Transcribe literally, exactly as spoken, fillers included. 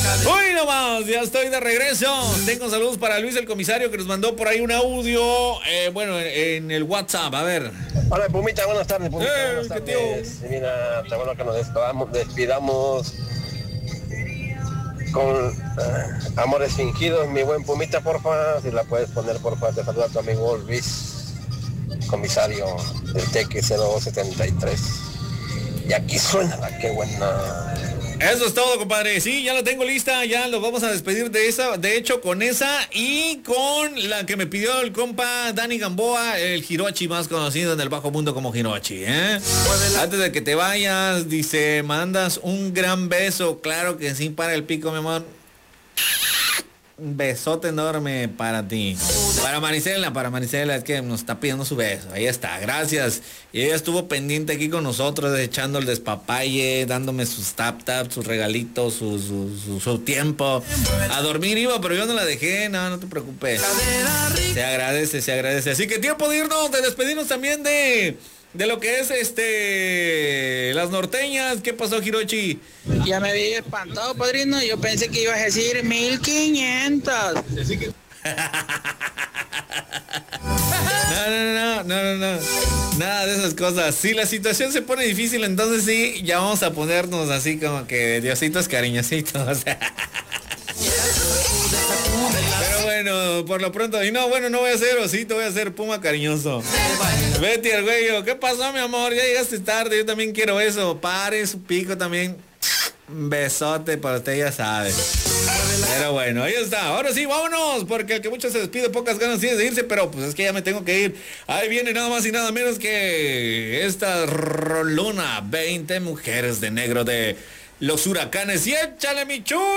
Uy, nomás, ya estoy de regreso. Tengo saludos para Luis el comisario que nos mandó por ahí un audio, eh, bueno, en, en el WhatsApp, a ver. Hola, Pumita, buenas tardes, Pumita, Eh, buenas ¿qué tardes. tío? Mira, está bueno que nos despidamos, despidamos con eh, amores fingidos, mi buen Pumita, porfa, si la puedes poner, porfa, te saluda tu amigo Luis, comisario del T X cero dos setenta y tres. Y aquí suena la que buena. Eso es todo, compadre. Sí, ya la tengo lista, ya lo vamos a despedir de esa, de hecho con esa y con la que me pidió el compa Dani Gamboa, el Hirochi más conocido en el bajo mundo como Hirochi, ¿eh? Antes de que te vayas, dice, mandas un gran beso, claro que sí, para el pico, mi amor. Un besote enorme para ti. Para Marisela, para Marisela, es que nos está pidiendo su beso. Ahí está, gracias. Y ella estuvo pendiente aquí con nosotros, echando el despapalle, dándome sus tap tap, sus regalitos, su, su, su, su tiempo. A dormir iba, pero yo no la dejé, no, no te preocupes. Se agradece, se agradece. Así que tiempo de irnos, de despedirnos también de... De lo que es este las norteñas. ¿Qué pasó, Hirochi? Ya me vi espantado, padrino. Yo pensé que ibas a decir mil quinientos. No, no, no, no, no, no. Nada de esas cosas. Si la situación se pone difícil, entonces sí, ya vamos a ponernos así como que diositos cariñositos. Pero bueno, por lo pronto, y no, bueno, no voy a hacer osito, voy a hacer puma cariñoso. Betty el güey, ¿qué pasó, mi amor? Ya llegaste tarde, yo también quiero eso. Pare su pico también. Un besote para usted, ya sabe. Pero bueno, ahí está. Ahora sí, vámonos, porque el que mucho se despide, pocas ganas tiene de irse, pero pues es que ya me tengo que ir. Ahí viene nada más y nada menos que esta rolona, veinte mujeres de negro de Los Huracanes. Y échale, mi chu.